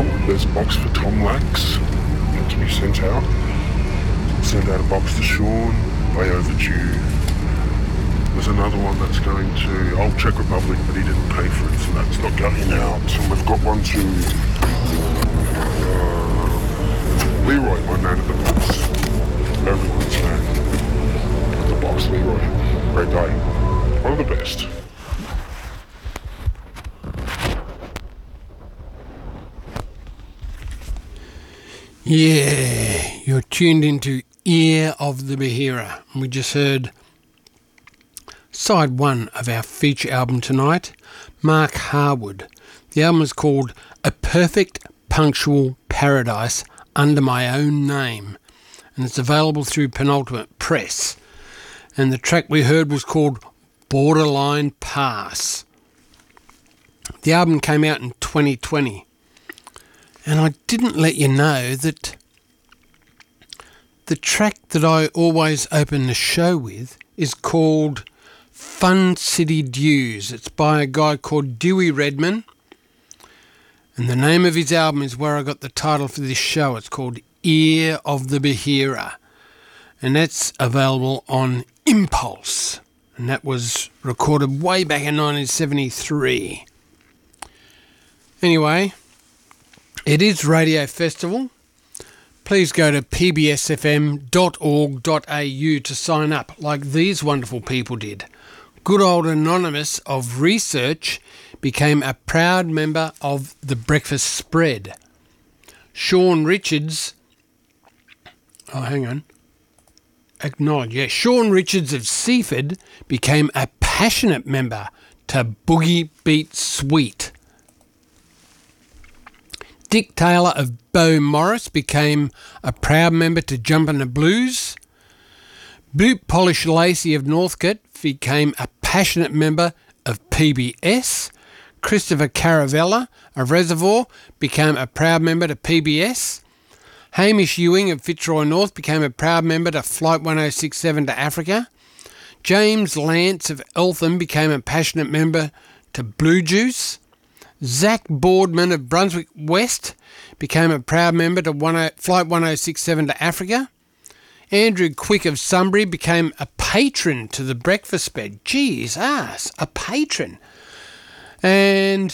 There's a box for Tom Lax, got to be sent out. Sent out a box to Sean, way overdue. There's another one that's going to Old Czech Republic, but he didn't pay for it, so that's not going out. And we've got one to Leroy, my man at the box. Everyone's man at the box, Leroy. Great guy. One of the best. Yeah, you're tuned into Ear of the Bahira. We just heard side one of our feature album tonight, Mark Harwood. The album is called A Perfect Punctual Paradise Under My Own Name, and it's available through Penultimate Press. And the track we heard was called Borderline Pass. The album came out in 2020. And I didn't let you know that the track that I always open the show with is called Fun City Dews. It's by a guy called Dewey Redman. And the name of his album is where I got the title for this show. It's called Ear of the Bahira. And that's available on Impulse. And that was recorded way back in 1973. Anyway, it is Radio Festival. Please go to pbsfm.org.au to sign up like these wonderful people did. Good old Anonymous of Research became a proud member of the Breakfast Spread. Sean Richards, Sean Richards of Seaford became a passionate member to Boogie Beat Sweet. Dick Taylor of Bow Morris became a proud member to Jumpin' the Blues. Boot Polish Lacey of Northcote became a passionate member of PBS. Christopher Caravella of Reservoir became a proud member to PBS. Hamish Ewing of Fitzroy North became a proud member to Flight 1067 to Africa. James Lance of Eltham became a passionate member to Blue Juice. Zach Boardman of Brunswick West became a proud member to Flight 1067 to Africa. Andrew Quick of Sunbury became a patron to the Breakfast Spread. Jeez, a patron. And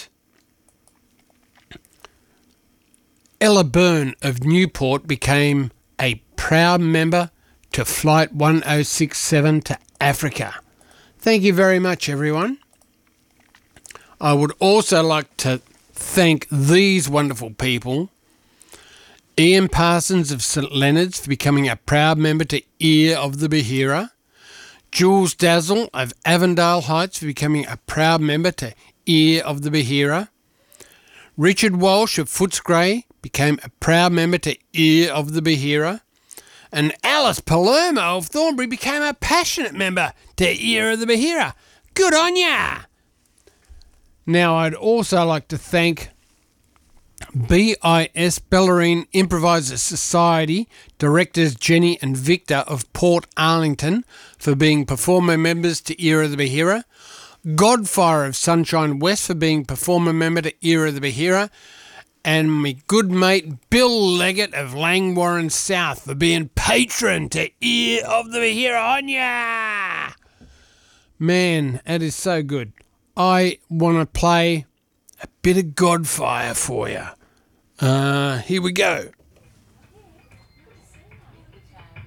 Ella Byrne of Newport became a proud member to Flight 1067 to Africa. Thank you very much, everyone. I would also like to thank these wonderful people. Ian Parsons of St Leonard's for becoming a proud member to Ear of the Bahira. Jules Dazzle of Avondale Heights for becoming a proud member to Ear of the Bahira. Richard Walsh of Footscray became a proud member to Ear of the Bahira. And Alice Palermo of Thornbury became a passionate member to Ear of the Bahira. Good on ya! Now, I'd also like to thank BIS Bellarine Improviser Society directors Jenny and Victor of Port Arlington for being performer members to Ear of the Bahira, Godfire of Sunshine West for being performer member to Ear of the Bahira, and my good mate Bill Leggett of Langwarrin South for being patron to Ear of the Bahira. On ya! Man, that is so good. I want to play a bit of Godfire for you. Here we go.